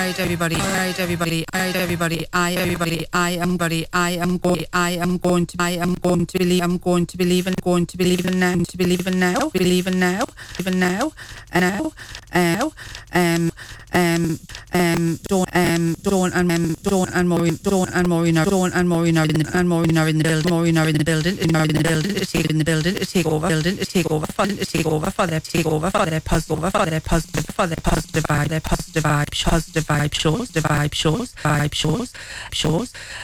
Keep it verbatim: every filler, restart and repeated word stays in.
right, everybody, all right, everybody, all right, everybody, I, everybody, I am buddy, I am going, I am going to, I am going to believe, I'm going to believe and going to believe in now, to believe in now, believe in now, even now, and now, now, um, um, um, Dawn, um, Dawn and um, Dawn and Maureen, Dawn and Maureen are, Dawn and Maureen are in the, and Maureen are in the building, Maureen are in the building, in the building, it's take in the building, it's take over, building, it's take over, fun, it's take over for their, take over for their positive, over for their positive, for their positive vibe, their positive vibe, positive vibe shows, the vibe shows, vibe shows, shows,